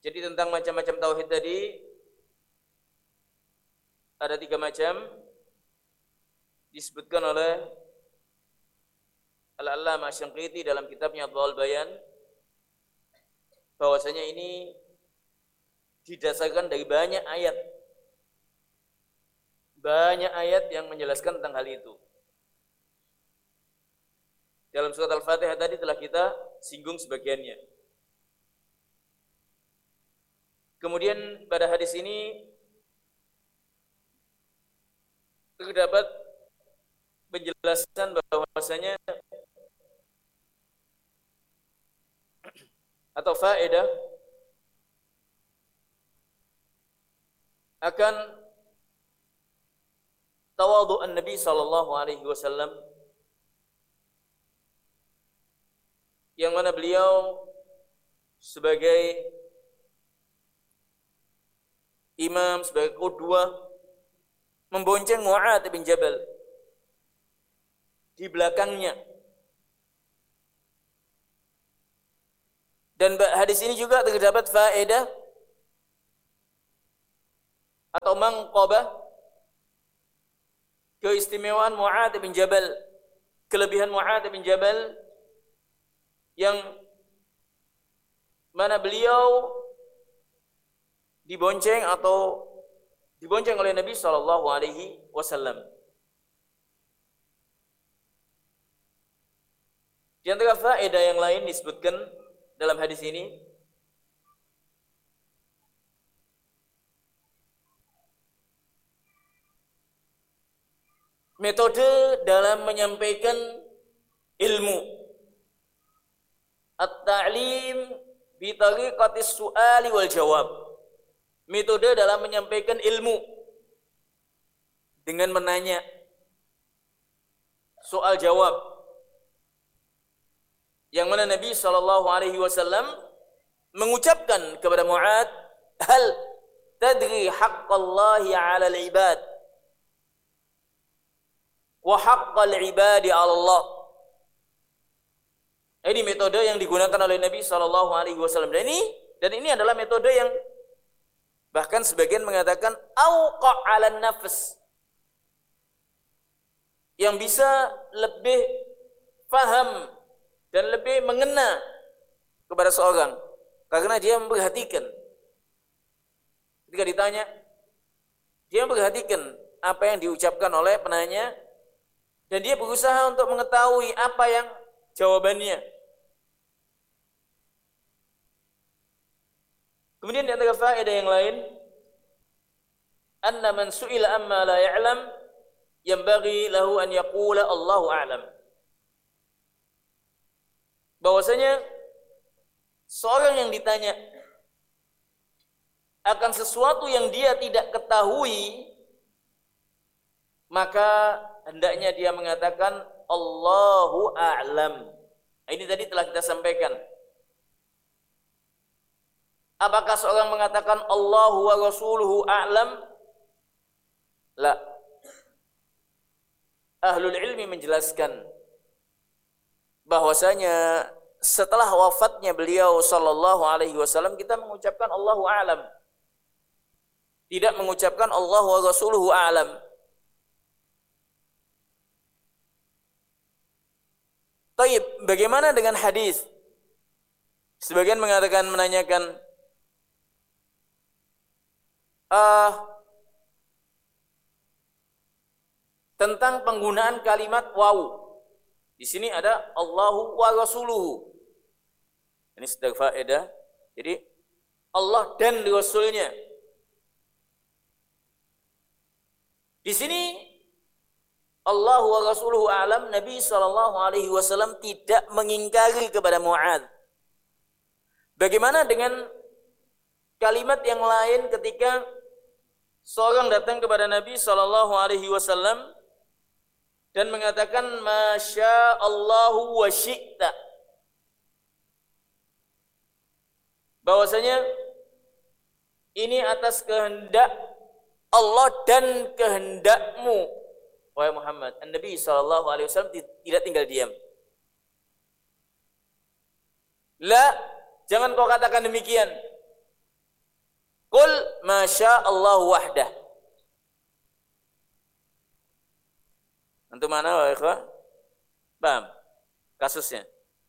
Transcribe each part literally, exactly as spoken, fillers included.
Jadi tentang macam-macam tauhid tadi ada tiga macam disebutkan oleh Al-Allamah Asy-Syanqiti dalam kitabnya Adwaul Bayan, bahwasanya ini didasarkan dari banyak ayat. Banyak ayat yang menjelaskan tentang hal itu. Dalam surat Al-Fatihah tadi telah kita singgung sebagiannya. Kemudian pada hadis ini terdapat penjelasan bahwasanya atau faedah akan tawadhu an-nabi sallallahu alaihi wasallam, yang mana beliau sebagai imam, sebagai qudwah membonceng Mu'adz bin Jabal di belakangnya. Dan hadis ini juga terdapat faedah atau manqabah, keistimewaan Mu'adz bin Jabal, kelebihan Mu'adz bin Jabal yang mana beliau dibonceng atau dibonceng oleh Nabi sallallahu alaihi wasallam. Di antara faedah yang lain disebutkan dalam hadis ini metode dalam menyampaikan ilmu, at-ta'lim bi tariqatis su'ali wal jawab. Metode dalam menyampaikan ilmu dengan menanya, soal jawab, yang mana Nabi sallallahu alaihi wasallam mengucapkan kepada Mu'adz, hal tadri haqqallahi 'alal 'ibad wa haqqal 'ibadi 'ala Allah. Ini metode yang digunakan oleh Nabi sallallahu alaihi wasallam. Dan ini dan ini adalah metode yang bahkan sebagian mengatakan auqa' 'alan nafs, yang bisa lebih faham dan lebih mengena kepada seorang karena dia memperhatikan. Ketika ditanya, dia memperhatikan apa yang diucapkan oleh penanya dan dia berusaha untuk mengetahui apa yang jawabannya. Kemudian di antara faedah yang lain, anna man su'ila amma la ya'lam yanbaghi lahu an yaqula Allahu a'lam. Bahwasanya seorang yang ditanya akan sesuatu yang dia tidak ketahui, maka hendaknya dia mengatakan Allahu a'lam. Ini tadi telah kita sampaikan. Apakah seorang mengatakan Allahu wa rasuluhu a'lam? La. Ahlul ilmi menjelaskan bahwasanya setelah wafatnya beliau sallallahu alaihi wasallam kita mengucapkan Allahu a'lam. Tidak mengucapkan Allahu wa rasuluhu a'lam. Taib, bagaimana dengan hadis? Sebagian mengatakan menanyakan Uh, tentang penggunaan kalimat waw. Di sini ada Allahu wa rasuluhu. Ini sedang faedah. Jadi Allah dan Rasulnya. Di sini Allahu wa rasuluhu a'lam. Nabi sallallahu alaihi wasallam tidak mengingkari kepada Mu'adz. Bagaimana dengan kalimat yang lain ketika seorang datang kepada Nabi sallallahu alaihi wasallam dan mengatakan masya Allahu wa syi'ta, bahwasanya ini atas kehendak Allah dan kehendakmu wahai Muhammad. Nabi sallallahu alaihi wasallam tidak tinggal diam. La, jangan kau katakan demikian. Qul ma syaa Allah wahdah. Untuk mana wahai ikhwah? Paham kasusnya?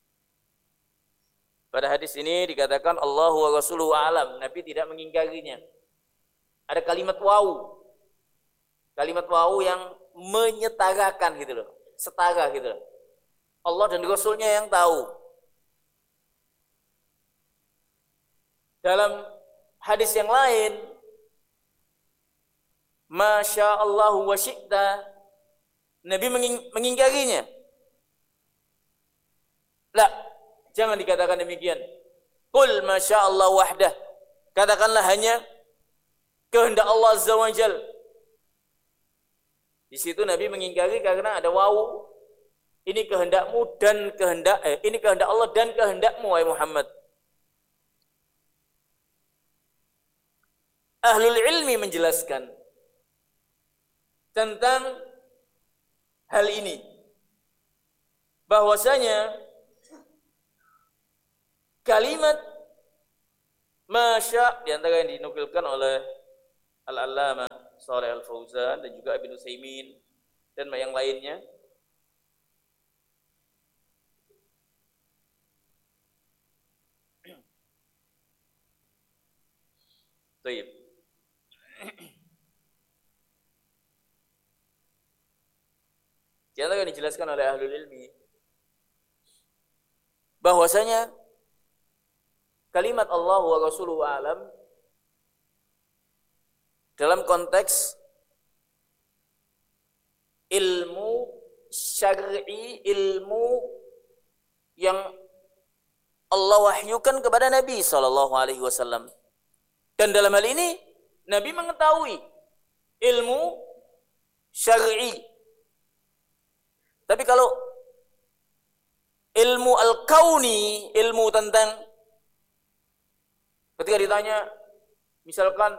Pada hadis ini dikatakan Allah wa rasuluhu a'lam, Nabi tidak mengingkarinya. Ada kalimat wawu. Kalimat wawu yang menyetarakan gitu loh, setara gitu loh. Allah dan Rasulnya yang tahu. Dalam hadis yang lain, Masya Allah wa syi'ta, Nabi menging- mengingkarinya. La, jangan dikatakan demikian. Qul Masya Allah wahdah. Katakanlah hanya kehendak Allah Azza wa Jal. Di situ Nabi mengingkari karena ada wawu. Ini kehendakmu dan kehendak eh, ini kehendak Allah dan kehendakmu wahai Muhammad. Ahlul ilmi menjelaskan tentang hal ini, bahwasanya kalimat Masya, di antara yang dinukilkan oleh Al-Allamah Shalih Al-Fauzan dan juga Ibnu Utsaimin dan yang lainnya, Baik. Di antara yang dijelaskan oleh ahlul ilmi bahwasanya kalimat Allah wa rasuluhu a'lam dalam konteks ilmu syar'i, ilmu yang Allah wahyukan kepada Nabi sallallahu alaihi wasallam. Dan dalam hal ini Nabi mengetahui ilmu syar'i. Tapi kalau ilmu al-kauni, ilmu tentang ketika ditanya misalkan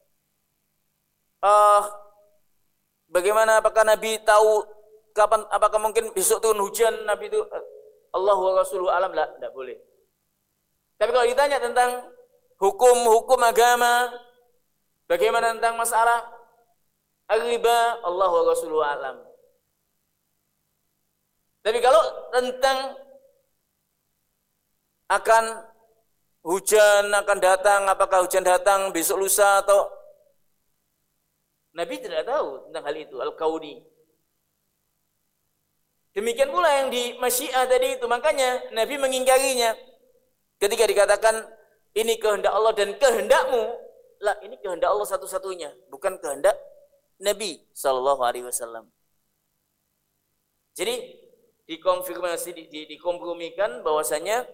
uh, bagaimana, apakah Nabi tahu kapan, apakah mungkin besok turun hujan, Nabi itu Allah wa rasuluhu alam, lah, tidak boleh. Tapi kalau ditanya tentang hukum-hukum agama, bagaimana tentang masalah riba, Allah wa rasuluhu alam. Tapi kalau tentang akan hujan akan datang, apakah hujan datang besok lusa atau, Nabi tidak tahu tentang hal itu, al-kauni. Demikian pula yang di masyiah tadi itu, makanya Nabi mengingkarinya. Ketika dikatakan ini kehendak Allah dan kehendakmu, lah ini kehendak Allah satu-satunya, bukan kehendak Nabi sallallahu alaihi wasallam. Jadi dikonfirmasi, di, di, dikompromikan bahwasanya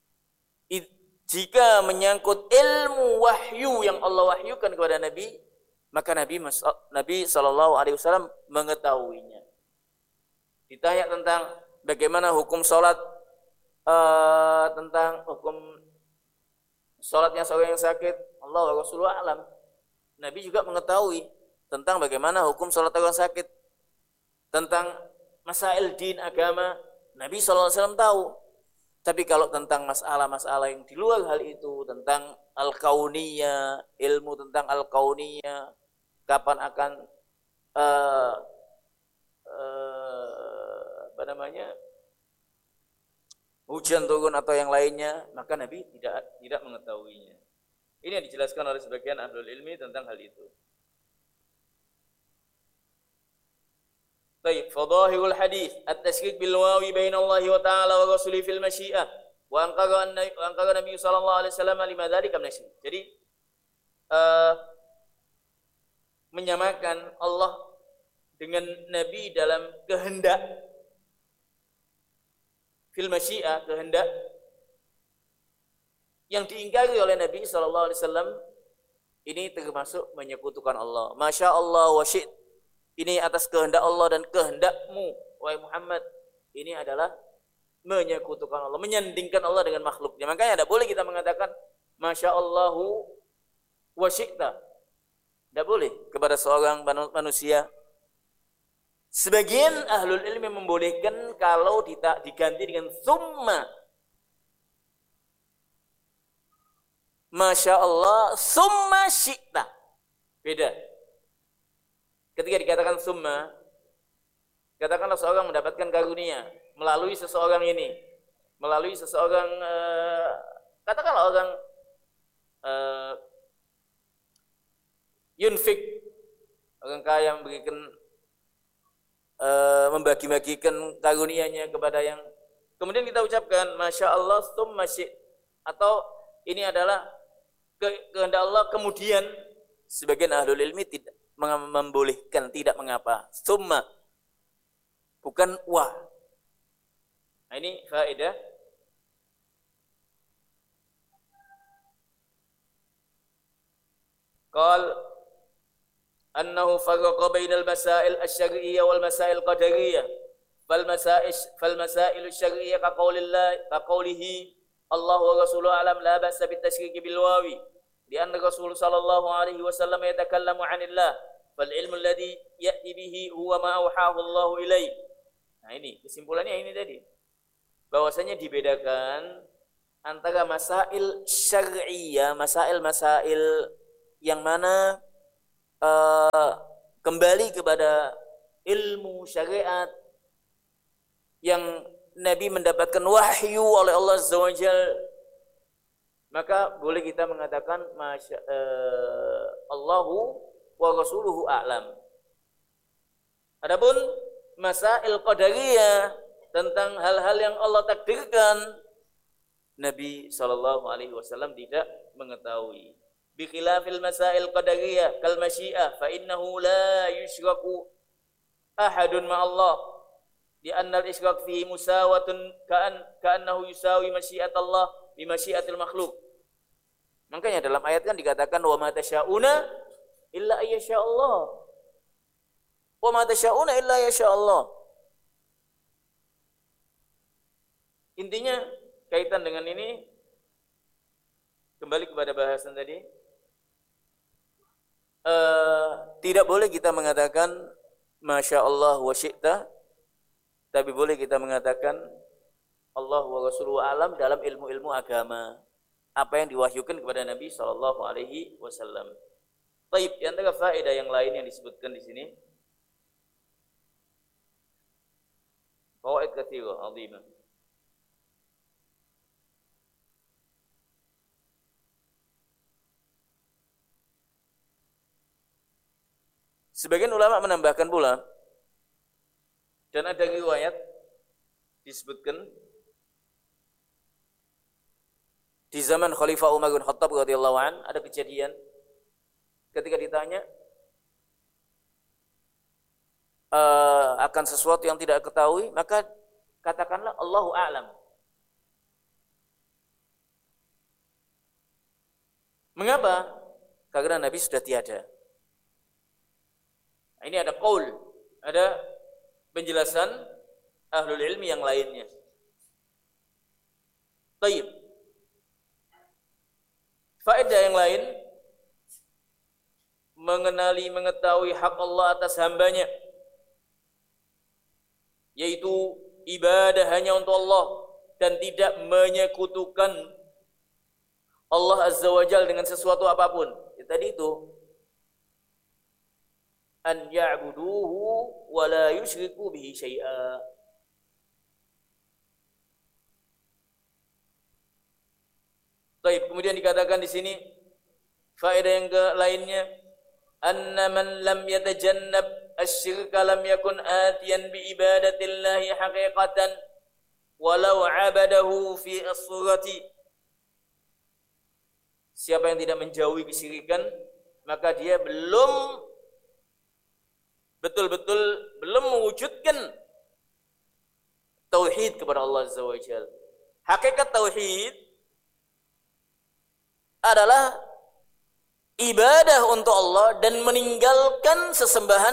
jika menyangkut ilmu wahyu yang Allah wahyukan kepada Nabi, maka Nabi Nabi sallallahu alaihi wasallam mengetahuinya. Ditanya tentang bagaimana hukum sholat, uh, tentang hukum sholatnya seorang yang sakit, Allah wa Rasulullah alam. Nabi juga mengetahui tentang bagaimana hukum sholat orang sakit, tentang masail din agama, Nabi sallallahu alaihi wasallam tahu. Tapi kalau tentang masalah-masalah yang di luar hal itu, tentang al-kauniyah, ilmu tentang al-kauniyah, kapan akan uh, uh, apa namanya hujan turun atau yang lainnya, maka Nabi tidak tidak mengetahuinya. Ini yang dijelaskan oleh sebagian ahlul ilmi tentang hal itu. Baik, fadhahirul hadis at-tashrik bil wawi baina Allah wa ta'ala wa rasuli fil masyiah wa anqara wa anqara Nabi sallallahu alaihi wasallam lima dzalika min asyrik. Jadi uh, menyamakan Allah dengan Nabi dalam kehendak fil masyiah, kehendak yang diingkari oleh Nabi sallallahu alaihi wasallam, ini termasuk menyekutukan Allah. Masya Allah wa syi'ta, ini atas kehendak Allah dan kehendakmu wahai Muhammad, ini adalah menyekutukan Allah, menyandingkan Allah dengan makhluknya. Makanya tidak boleh kita mengatakan Masya Allahu wa syi'ta, tidak boleh kepada seorang manusia. Sebagian ahlul ilmi membolehkan kalau diganti dengan summa, Masya Allah, summa syi'ta. Beda. Ketika dikatakan summa, katakanlah seorang mendapatkan karunia melalui seseorang ini, melalui seseorang, eh, katakanlah orang eh, yunfik, orang kaya memberikan, eh, membagi-bagikan karunianya kepada yang, kemudian kita ucapkan Masya Allah summa syi'ta, atau ini adalah kehendak Allah, kemudian sebagian ahlul ilmi tidak membolehkan, tidak mengapa. Summa, bukan wa. Nah, ini faedah. Qal annahu farraqa bainal masail asy-syar'iyyah wal masail qadariyah. Fal masail fal masail asy-syar'iyyah ka qaulillah ka qaulihi Allah wa rasuluhu alam la ba'sa bit tasyriki bil wawi li'anna Rasul sallallahu alaihi wasallam yatakallamu 'anillah fal ilmu alladhi ya'ti bihi huwa ma awhahu Allah ilaihi. Nah, ini kesimpulannya ini tadi, bahwasanya dibedakan antara masail syar'iyyah, masail-masail yang mana uh, kembali kepada ilmu syariat yang Nabi mendapatkan wahyu oleh Allah Azza wa Jalla, maka boleh kita mengatakan Masya, uh, Allahu wa rasuluhu a'lam. Adapun masail qadariyah, tentang hal-hal yang Allah takdirkan, Nabi sallallahu alaihi wasallam tidak mengetahui. Bi khilafil masail qadariyah kal masyiah fa innahu la yusyraku ahadun ma Allah. Di annal isyrak fihi musawatun ka'an ka'annahu yusawi masyiat Allah bi masyiatil makhluk. Makanya dalam ayat kan dikatakan wa ma tasyauna illa ayyasha Allah. Wa ma tasyauna illa ayyasha Allah. Intinya kaitan dengan ini, kembali kepada bahasan tadi, uh, tidak boleh kita mengatakan Masya Allah wa syi'ta, tapi boleh kita mengatakan Allah wa rasuluhu alam dalam ilmu-ilmu agama, apa yang diwahyukan kepada Nabi sallallahu alaihi wasallam. Baik, di antara faedah yang lain yang disebutkan di sini, fawaid katsirah 'azimah. Sebagian ulama menambahkan pula, dan ada riwayat disebutkan di zaman Khalifah Umar bin Khattab radhiyallahu an, ada kejadian ketika ditanya uh, akan sesuatu yang tidak ketahui, maka katakanlah Allahu a'lam. Mengapa? Karena Nabi sudah tiada. Ini ada qaul, ada penjelasan ahlul ilmi yang lainnya. Baik. Faedah yang lain, mengenali, mengetahui hak Allah atas hambanya, yaitu ibadah hanya untuk Allah dan tidak menyekutukan Allah Azza wa Jalla dengan sesuatu apapun. Ya, tadi itu an ya'buduhu wa la yusyriku bihi syai'a. Baik, kemudian dikatakan di sini faedah yang ke lainnya, anna man lam yatajannab asy-syirka lam yakun atiyan bi ibadatillahi haqiqatan walau 'abadahu fi as-surati. Siapa yang tidak menjauhi kesyirikan, maka dia belum betul-betul belum mewujudkan tauhid kepada Allah Azza wa Jalla. Hakikat tauhid adalah ibadah untuk Allah dan meninggalkan sesembahan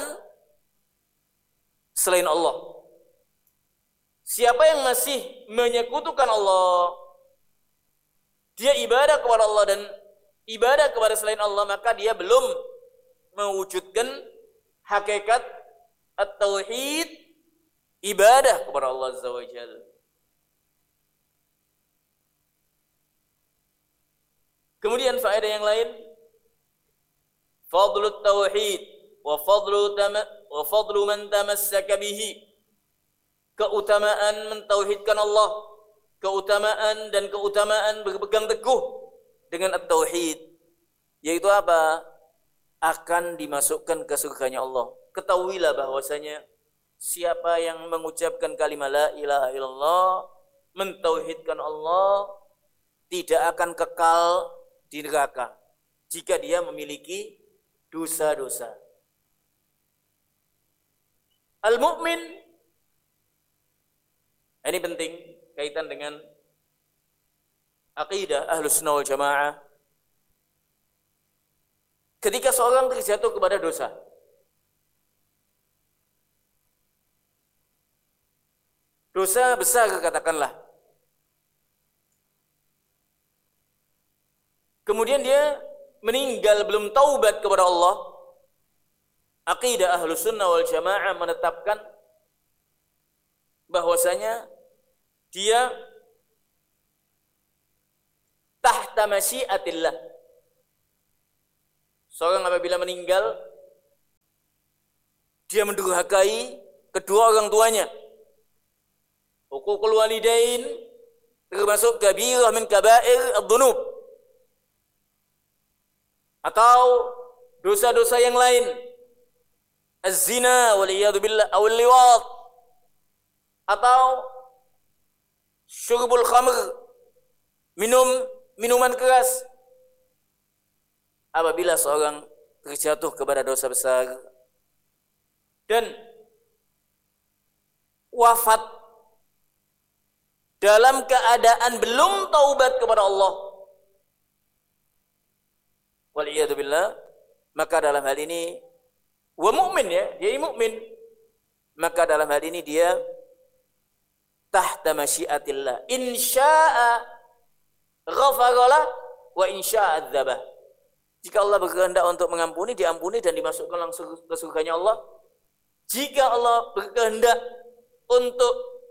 selain Allah. Siapa yang masih menyekutukan Allah, dia ibadah kepada Allah dan ibadah kepada selain Allah, maka dia belum mewujudkan hakikat at-tauhid, ibadah kepada Allah Azza wa Jalla. Kemudian faedah yang lain, fadlut tauhid wa fadlu tama wa fadlu man tamassaka bihi. Keutamaan mentauhidkan Allah, keutamaan dan keutamaan berpegang teguh dengan at-tauhid, yaitu apa? Akan dimasukkan ke surganya Allah. Ketahuilah bahwasanya siapa yang mengucapkan kalimat la ilaha illallah, mentauhidkan Allah, tidak akan kekal di neraka jika dia memiliki dosa-dosa. Al-mu'min, ini penting kaitan dengan akidah Ahlus Sunnah wal Jamaah. Ketika seorang terjatuh kepada dosa, dosa besar katakanlah, kemudian dia meninggal belum taubat kepada Allah, akidah Ahlus Sunnah wal Jamaah menetapkan bahwasanya dia tahta masyiatillah. Seorang apabila meninggal, dia mendurhakai kedua orang tuanya, uququl walidain, termasuk kabirah min kabair ad-dzunub, atau dosa-dosa yang lain, az-zina wal iyad billah aw al-liwat, atau syurbul khamr, minum minuman keras. Apabila seorang terjatuh kepada dosa besar dan wafat dalam keadaan belum taubat kepada Allah, wal iyad billah, maka dalam hal ini wa mu'min, ya, dia mukmin, maka dalam hal ini dia tahta masyiatillah. In syaa ghafara wa in syaa adzabah. Jika Allah berkehendak untuk mengampuni, diampuni dan dimasukkan langsung ke surganya Allah. Jika Allah berkehendak untuk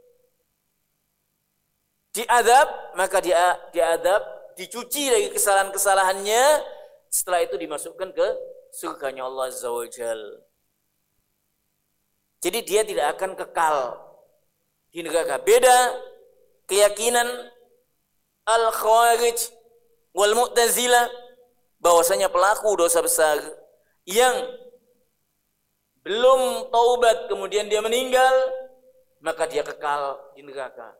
diadab, maka dia diadab, dicuci dari kesalahan-kesalahannya, setelah itu dimasukkan ke surganya Allah Azza wa Jalla. Jadi dia tidak akan kekal di neraka. Beda keyakinan Al-Khawarij wal Mu'tazilah, bahwasanya pelaku dosa besar yang belum taubat kemudian dia meninggal, maka dia kekal di neraka.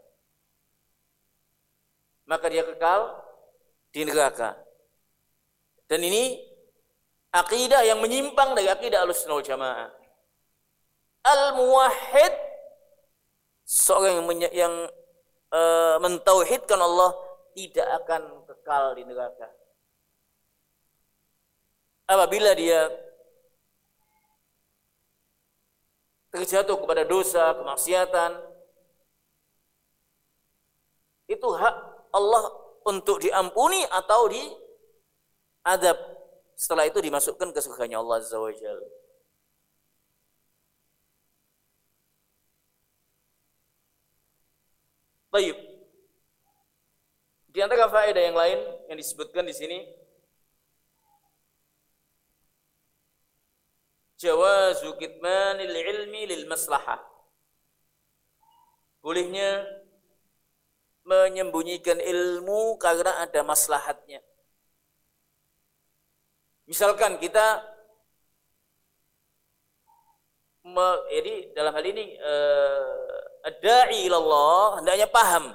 Maka dia kekal di neraka. Dan ini akidah yang menyimpang dari akidah Ahlussunnah wal Jamaah. Al-muwahhid, seorang yang, menye- yang uh, mentauhidkan Allah, tidak akan kekal di neraka. Apabila dia terjatuh kepada dosa, kemaksiatan, itu hak Allah untuk diampuni atau diadab. Setelah itu dimasukkan ke surganya Allah Azza wa Jalla. Baik. Di antara faedah yang lain yang disebutkan di sini, jawazu kitmanil ilmi lil maslahah. Bolehnya menyembunyikan ilmu karena ada maslahatnya. Misalkan kita me, jadi dalam hal ini uh, ad-da'i ilallah hendaknya paham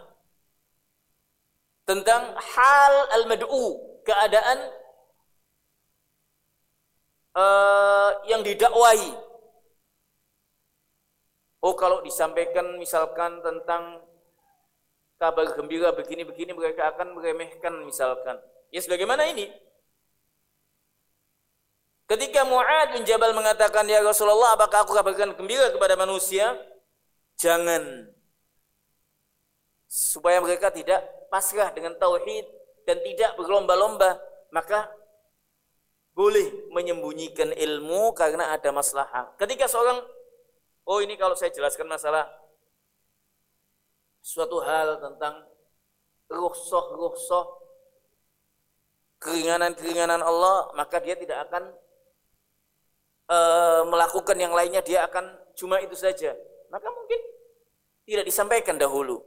tentang hal al-mad'u, keadaan Uh, yang didakwahi. Oh, kalau disampaikan misalkan tentang kabar gembira begini-begini, mereka akan meremehkan misalkan. Ya sebagaimana ini. Ketika Mu'adz bin Jabal mengatakan, ya Rasulullah, apakah aku kabarkan gembira kepada manusia? Jangan. Supaya mereka tidak pasrah dengan tauhid dan tidak berlomba-lomba, maka boleh menyembunyikan ilmu karena ada maslahah. Ketika seorang, oh ini kalau saya jelaskan masalah suatu hal tentang rukhsah-rukhsah keringanan-keringanan Allah, maka dia tidak akan uh, melakukan yang lainnya, dia akan cuma itu saja. Maka mungkin tidak disampaikan dahulu.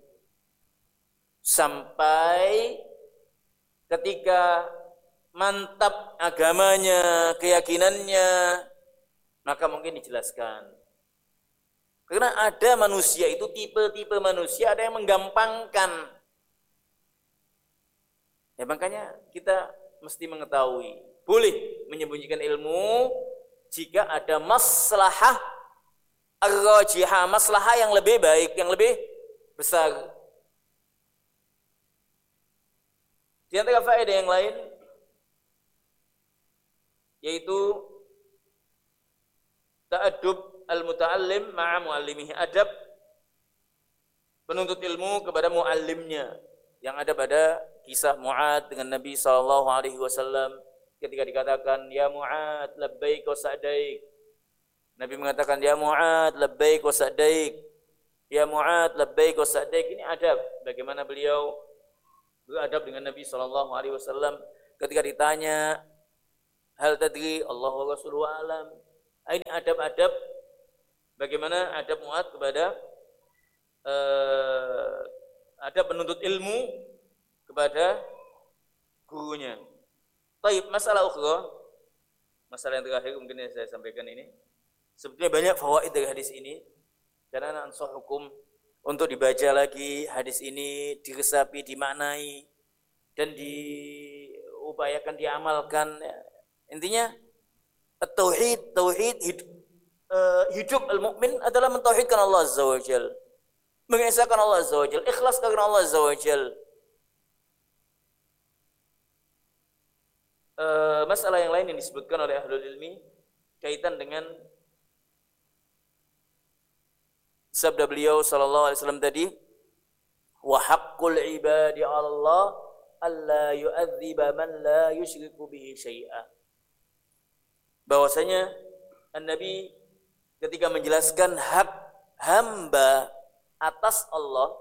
Sampai ketika mantap agamanya, keyakinannya, maka mungkin dijelaskan. Karena ada manusia itu tipe-tipe manusia, ada yang menggampangkan. Ya makanya kita mesti mengetahui, boleh menyembunyikan ilmu jika ada maslahah ar-rajihah, maslahah yang lebih baik, yang lebih besar. Di antara faedah yang lain yaitu ta'addub al-muta'allim ma'a mu'allimihi, adab penuntut ilmu kepada muallimnya, yang ada pada kisah Mu'ad dengan Nabi sallallahu alaihi wasallam ketika dikatakan ya Mu'ad labbaik wa sa'daik. Nabi mengatakan ya Mu'ad labbaik wa sa'daik. Ya Mu'ad labbaik wa sa'daik. Ini adab bagaimana beliau beradab dengan Nabi sallallahu alaihi wasallam ketika ditanya hal tadri Allah wa rasuluhu alam. Ini adab-adab bagaimana adab Mu'ad kepada uh, adab penuntut ilmu kepada gurunya. Taib, masalah ukhra, masalah yang terakhir mungkin yang saya sampaikan ini. Sebetulnya banyak fawaid dari hadis ini, karena ansah hukum untuk dibaca lagi hadis ini, diresapi, dimaknai, dan diupayakan diamalkan. Intinya tauhid, tauhid hidup, uh, hidup al-mukmin adalah mentauhidkan Allah Azza wa Jalla, mengesahkan Allah Azza wa Jalla, ikhlas karena Allah Azza wa Jalla. Uh, masalah yang lain yang disebutkan oleh ahlul ilmi kaitan dengan sabda beliau sallallahu alaihi wasallam tadi, wa haqqul ibadi 'ala Allah alla yu'adziba man la yusyriku bihi syai'a. Bahwasanya An-Nabi ketika menjelaskan hak hamba atas Allah,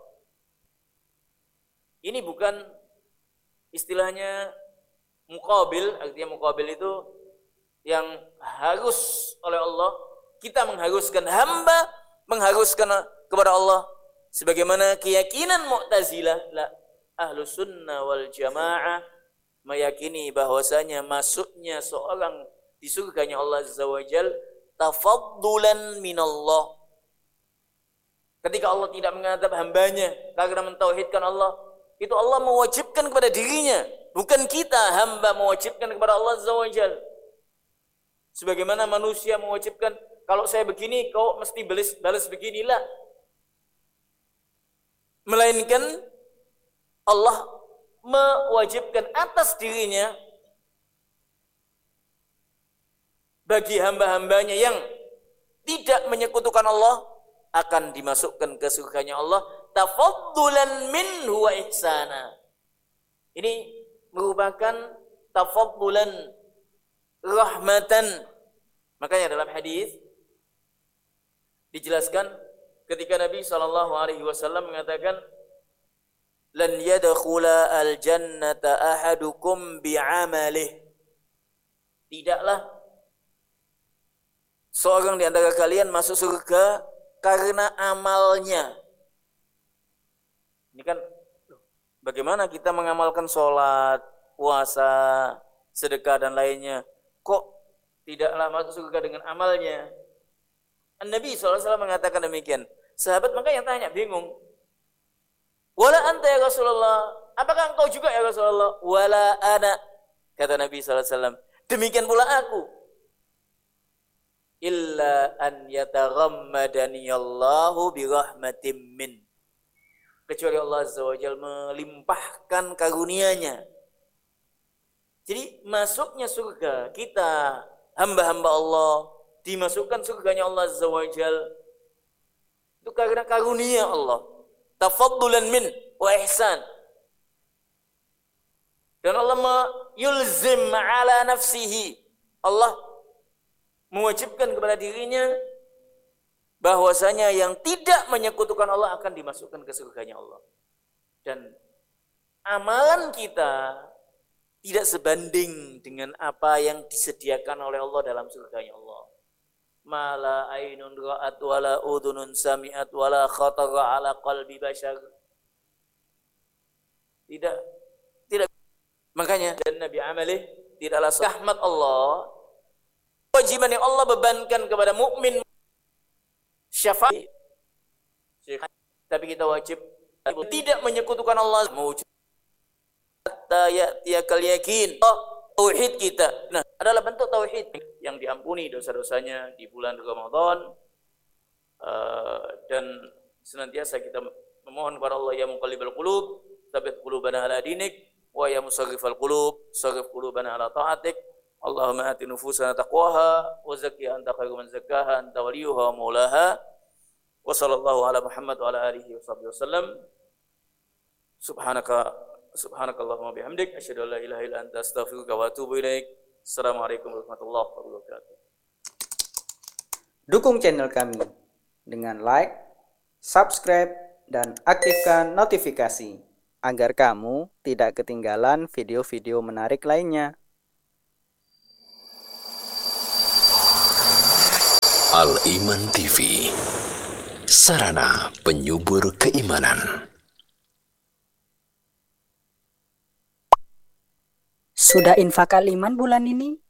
ini bukan istilahnya muqabil, artinya muqabil itu yang harus oleh Allah, kita mengharuskan hamba mengharuskan kepada Allah, sebagaimana keyakinan Mu'tazilah. La, ahlu sunnah wal jamaah meyakini bahwasanya masuknya seorang di surganya Allah Azza wa Jal tafaddulan minallah. Ketika Allah tidak mengadab hambanya karena mentauhidkan Allah, itu Allah mewajibkan kepada dirinya, bukan kita hamba mewajibkan kepada Allah Azza wa Jal. Sebagaimana manusia mewajibkan, kalau saya begini kau mesti balas, balas beginilah. Melainkan Allah mewajibkan atas dirinya bagi hamba-hambanya yang tidak menyekutukan Allah akan dimasukkan ke surganya Allah tafaddulan minhu wa ihsana. Ini merupakan tafaddulan, rahmatan. Makanya dalam hadis dijelaskan ketika Nabi sallallahu alaihi wasallam mengatakan lan yadkhula al-jannata ahadukum bi'amalih. Tidaklah seorang di antara kalian masuk surga karena amalnya. Ini kan bagaimana kita mengamalkan sholat, puasa, sedekah dan lainnya. Kok tidaklah masuk surga dengan amalnya? Nabi shallallahu alaihi wasallam mengatakan demikian. Sahabat makanya tanya, bingung. Wala anta ya Rasulullah, apakah engkau juga ya Rasulullah? Wala ana, kata Nabi shallallahu alaihi wasallam. Demikian pula aku. Illa an yataghammadani Allahu birahmatim min. Kecuali Allah Azza wa Jalla melimpahkan karunia-Nya. Jadi masuknya surga kita, hamba-hamba Allah, dimasukkan surganya Allah Azza wa Jalla, itu karena karunia Allah. Tafaddulan min wa ihsan. Dan Allah yulzim ala nafsihi. Allah mewajibkan kepada dirinya bahwasanya yang tidak menyekutukan Allah akan dimasukkan ke surganya Allah. Dan amalan kita tidak sebanding dengan apa yang disediakan oleh Allah dalam surganya Allah. Mala ainun ra'at wala udhunun sami'at wala khatara ala qalbi bashar. Tidak, tidak. Makanya dan Nabi amalih tidaklah rahmat Allah, kewajiban yang Allah bebankan kepada mukmin syafaat. Tapi kita wajib tidak menyekutukan Allah. Hatta ya'tiyakal yakin. Tauhid kita. Nah, adalah bentuk tauhid yang diampuni dosa-dosanya di bulan Ramadan. Uh, dan senantiasa kita memohon kepada Allah ya muqallibal qulub, tsabbit qulubana ala dinik, wa ya musarrifal qulub, sarrif qulubana ala ta'atik. Allahumma ati nufusana taqwaha wa zakkiha anta khairu man zakkaha anta waliyuha wa maulaha. Wa sallallahu ala Muhammad wa ala alihi wa sahbihi wasallam. Subhanaka subhanakallahumma bihamdik asyhadu an la ilaha illa anta astaghfiruka wa atubu ilaik. Assalamualaikum warahmatullahi wabarakatuh. Dukung channel kami dengan like, subscribe, dan aktifkan notifikasi agar kamu tidak ketinggalan video-video menarik lainnya. Al-Iman T V, sarana penyubur keimanan. Sudah infak Al-Iman bulan ini?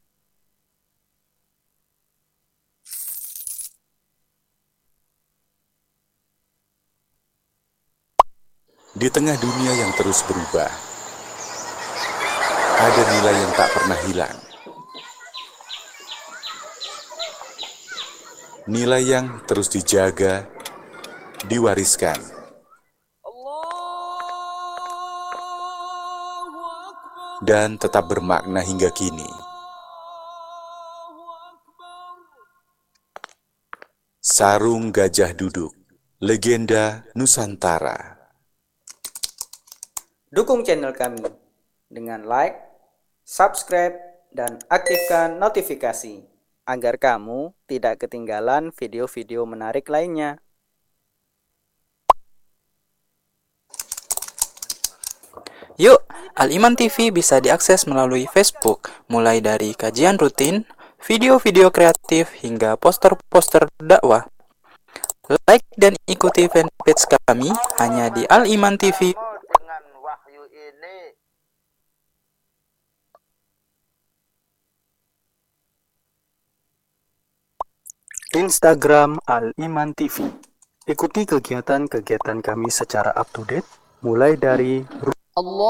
Di tengah dunia yang terus berubah, ada nilai yang tak pernah hilang. Nilai yang terus dijaga, diwariskan. Dan tetap bermakna hingga kini. Sarung Gajah Duduk, legenda Nusantara. Dukung channel kami dengan like, subscribe, dan aktifkan notifikasi agar kamu tidak ketinggalan video-video menarik lainnya. Yuk, Al-Iman T V bisa diakses melalui Facebook, mulai dari kajian rutin, video-video kreatif, hingga poster-poster dakwah. Like dan ikuti fanpage kami hanya di Al-Iman T V. Instagram Al-Iman T V. Ikuti kegiatan-kegiatan kami secara up to date, mulai dari Allah